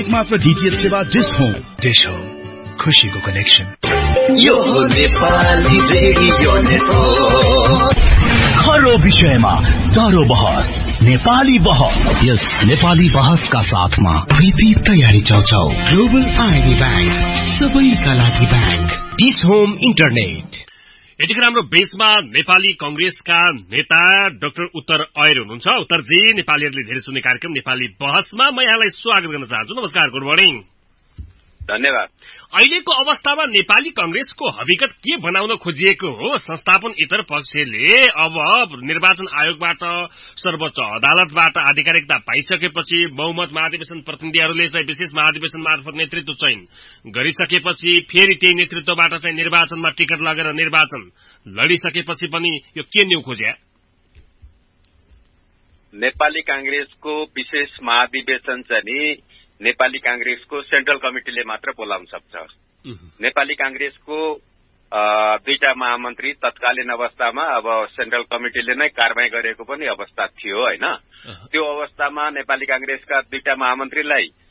मात्र डीटीएच सेवा dish home. Dish home, खुशीको कनेक्सन। यो नेपाली रेडियो नेटवर्क। खरो विषयमा चाँडो बहस, नेपाली बहस। यस नेपाली बहसका साथमा प्रीति तयारी चौचौ, ग्लोबल आईडी बैंक, सबैका लागि बैंक, डिश होम इन्टरनेट। यतिखेर हाम्रो बेसमा नेपाली कांग्रेसका नेता डाक्टर उत्तर ऐर हुनुहुन्छ। उत्तरजी, नेपालीहरूले धेरै सुन्ने कार्यक्रम नेपाली बहसमा म यहाँलाई स्वागत गर्न चाहन्छु। नमस्कार, गुड मर्निङ। धन्यवाद। अहिलेको अवस्थामा नेपाली कांग्रेसको हकीकत के बनाउन खोजिएको हो? संस्थापन इतर पक्षले अब निर्वाचन आयोगबाट, सर्वोच्च अदालतबाट आधिकारिकता पाइसकेपछि, बहुमत महाधिवेशन प्रतिनिधिहरूले चाहिँ विशेष महाधिवेशन मार्फत नेतृत्व चयन गरिसकेपछि, फेरि त्यही नेतृत्वबाट चाहिँ निर्वाचनमा टिकट लगेर निर्वाचन लडिसकेपछि पनि यो के न्यू खोज्या? नेपाली कांग्रेसको विशेष महाधिवेशन चाहिँ नेपाली कांग्रेसको सेन्ट्रल कमिटिले मात्र बोलाउन सक्छ। नेपाली कांग्रेसको दुईटा महामन्त्री तत्कालीन अवस्थामा अब सेन्ट्रल कमिटिले नै कारबाही गरेको पनि अवस्था थियो हैन। त्यो अवस्थामा नेपाली कांग्रेसका दुईटा महामन्त्रीलाई